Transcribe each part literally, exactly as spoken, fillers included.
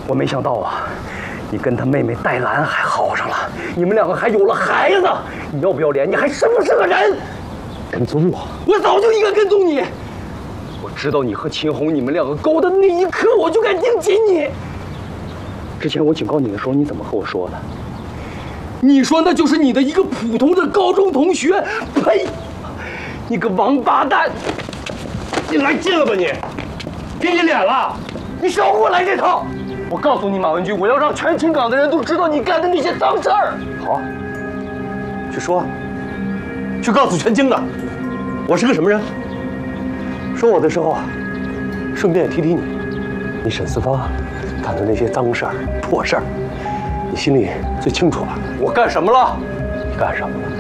我没想到啊，你跟他妹妹戴兰还好上了，你们两个还有了孩子，你要不要脸？你还是不是个人？跟踪我？我早就应该跟踪你。我知道你和秦红你们两个勾的那一刻，我就该盯紧你。之前我警告你的时候，你怎么和我说的？你说那就是你的一个普通的高中同学。呸！你个王八蛋！你来劲了吧你？给你脸了？你少给我来这套！我告诉你，马文君，我要让全青港的人都知道你干的那些脏事儿。好，去说，去告诉全京的，我是个什么人。说我的时候啊，顺便也提提你，你沈四方干的那些脏事儿、破事儿，你心里最清楚了。我干什么了？你干什么了？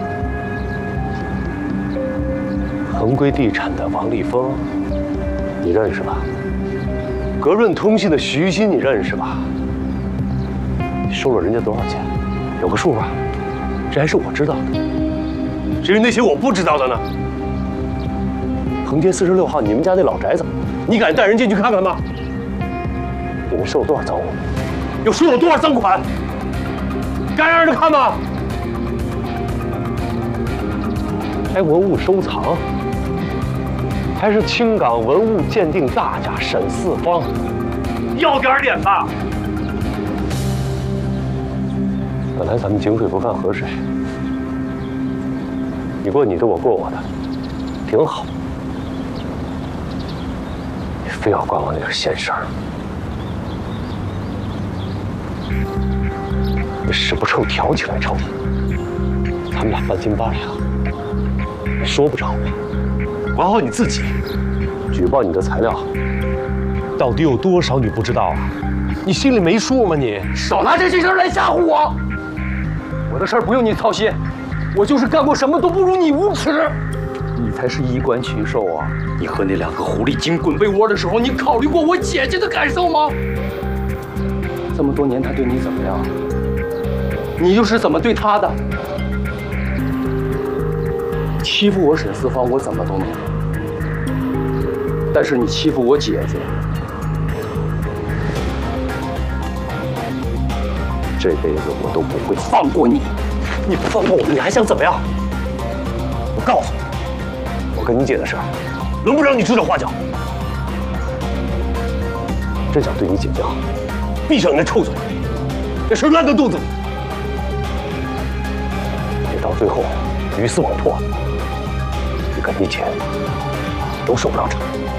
恒辉地产的王立峰，你认识吧？格润通信的徐鑫，你认识吧？你收了人家多少钱？有个数吧？这还是我知道的。至于那些我不知道的呢？横街四十六号，你们家那老宅子，你敢带人进去看看吗？里面收了多少赃物？又收了多少赃款？敢让人看吗？还文物收藏？还是青港文物鉴定大家沈四方，要点脸吧！本来咱们井水不犯河水，你过你的，我过我的，挺好。你非要管我那点闲事儿，你屎不臭挑起来臭，咱们俩半斤八两，你说不着我。管好你自己，举报你的材料到底有多少你不知道啊？你心里没数吗？你少拿这些事儿来吓唬我！我的事儿不用你操心，我就是干过什么都不如你无耻。你才是衣冠禽兽啊！你和那两个狐狸精滚被窝的时候，你考虑过我姐姐的感受吗？这么多年他对你怎么样？你又是怎么对他的？欺负我沈四方，我怎么都能；但是你欺负我姐姐，这辈子我都不会放过你。你不放过我，你还想怎么样？我告诉你，我跟你姐的事儿，轮不着你指手画脚。真想对你姐姐好，闭上你那臭嘴，这事烂在肚子里。别到最后鱼死网破，你跟你姐都受不了这。